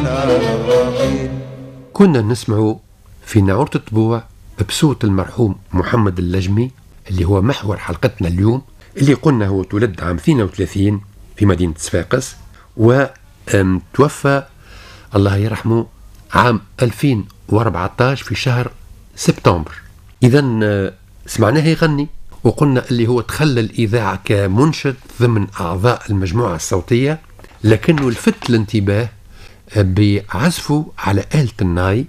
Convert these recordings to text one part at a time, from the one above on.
كنا نسمع في نعورة الطبوع بصوت المرحوم محمد اللجمي اللي هو محور حلقتنا اليوم، اللي قلنا هو تولد عام 32 في مدينة صفاقس وتوفى الله يرحمه عام 2014 في شهر سبتمبر. إذا سمعناه يغني، وقلنا اللي هو تخلى الإذاعة كمنشد ضمن أعضاء المجموعة الصوتية، لكنه لفت الانتباه بعزفه على آلة الناي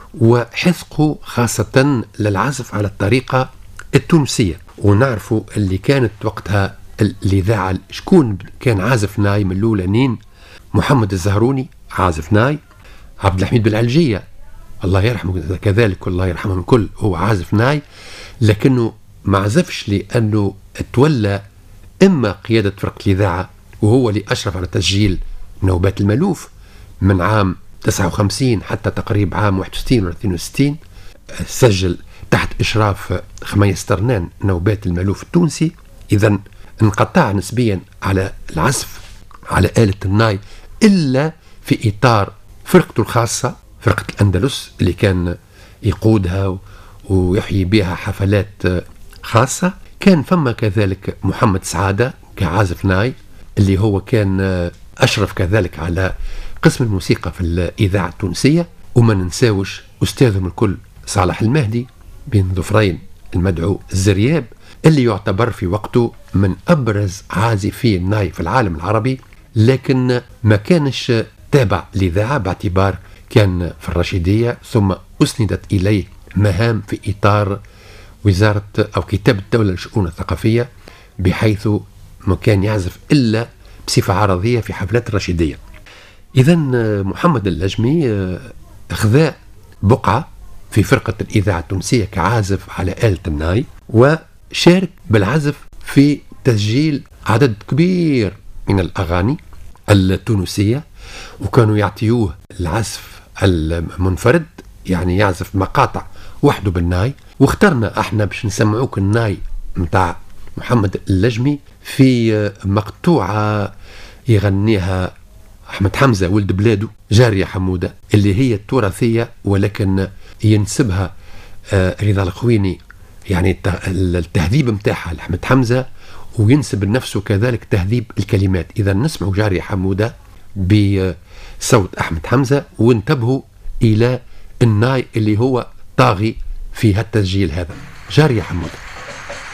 وحثقه خاصة للعزف على الطريقة التونسية. ونعرفوا اللي كانت وقتها الإذاعة شكون كان عازف ناي من الأولانيين؟ محمد الزهروني عازف ناي، عبد الحميد بالعلجية الله يرحمه كذلك والله يرحمهم الكل هو عازف ناي، لكنه ما عزفش لأنه تولى إما قيادة فرقة الإذاعة وهو اللي أشرف على تسجيل نوبات المألوف من عام 59 حتى تقريبا عام 61 و 62، سجل تحت إشراف خميس ترنان نوبات المألوف التونسي. إذا انقطع نسبيا على العزف على آلة الناي إلا في إطار فرقته الخاصة فرقة الأندلس اللي كان يقودها ويحيي بها حفلات خاصة. كان فما كذلك محمد سعادة كعازف ناي اللي هو كان أشرف كذلك على قسم الموسيقى في الإذاعة التونسية. وما ننساوش أستاذهم الكل صالح المهدي بن ظفرين المدعو الزرياب اللي يعتبر في وقته من أبرز عازفي الناي في العالم العربي، لكن ما كانش تابع الإذاعة باعتبار كان في الرشيدية، ثم أسندت إليه مهام في إطار وزارة أو كتاب الدولة للشؤون الثقافية، بحيث ما كان يعزف إلا بصفة عرضية في حفلات الرشيدية. إذا محمد اللجمي أخذ بقعة في فرقة الإذاعة التونسية كعازف على آلة الناي، وشارك بالعزف في تسجيل عدد كبير من الأغاني التونسية، وكانوا يعطيوه العزف المنفرد، يعني يعزف مقاطع وحده بالناي. واخترنا احنا باش نسمعوك الناي متاع محمد اللجمي في مقطوعة يغنيها أحمد حمزة ولد بلاده جارية حمودة، اللي هي التراثية ولكن ينسبها رضا الخويني، يعني التهذيب متاعها لأحمد حمزة، وينسب لنفسه كذلك تهذيب الكلمات. إذا نسمع جارية حمودة بصوت أحمد حمزة، وانتبهوا إلى الناي اللي هو طاغي في هالتسجيل هذا. جارية حمودة.